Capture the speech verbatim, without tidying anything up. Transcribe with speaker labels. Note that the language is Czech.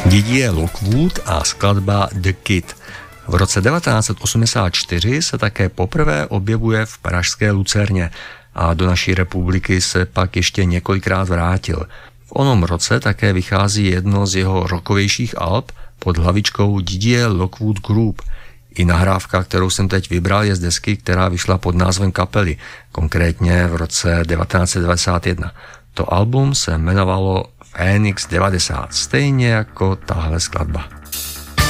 Speaker 1: Didier Lockwood a skladba The Kid. V roce devatenáct set osmdesát čtyři se také poprvé objevuje v pražské Lucerně a do naší republiky se pak ještě několikrát vrátil. V onom roce také vychází jedno z jeho rockovějších alb pod hlavičkou Didier Lockwood Group. I nahrávka, kterou jsem teď vybral, je z desky, která vyšla pod názvem kapely, konkrétně v roce devatenáct set devadesát jedna. To album se jmenovalo Phoenix devadesát, stejně jako tahle skladba.